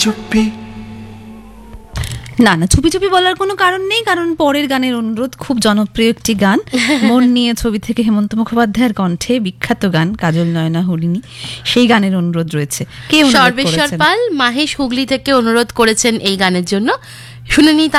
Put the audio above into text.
চুপি না চুপি চুপি বলার কোনো কারণ নেই, কারণ পরের গানের অনুরোধ খুব জনপ্রিয় একটি গান, মন নিয়ে ছবি থেকে হেমন্ত মুখোপাধ্যায়ের কণ্ঠে বিখ্যাত গান কাজল নয়না হরিণী, সেই গানের অনুরোধ রয়েছে। কে অনুরোধ সর্বেশ্বর করেছেন? পাল মাহেশ হুগলি থেকে অনুরোধ করেছেন এই গানের জন্য, শুনে নিই।